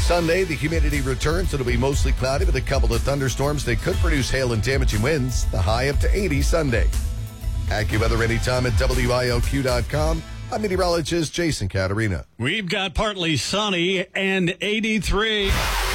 Sunday, the humidity returns. It'll be mostly cloudy with a couple of thunderstorms. They could produce hail and damaging winds. The high up to 80 Sunday. AccuWeather anytime at WIOQ.com. I'm meteorologist Jason Caterina. We've got partly sunny and 83.